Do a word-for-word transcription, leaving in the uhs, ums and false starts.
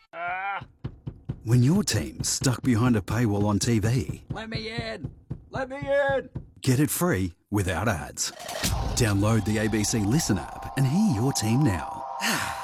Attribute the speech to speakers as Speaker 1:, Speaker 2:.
Speaker 1: Ah!
Speaker 2: When your team's stuck behind a paywall on T V,
Speaker 1: Let me in! Let me in!
Speaker 2: get it free without ads. Download the A B C Listen app and hear your team now.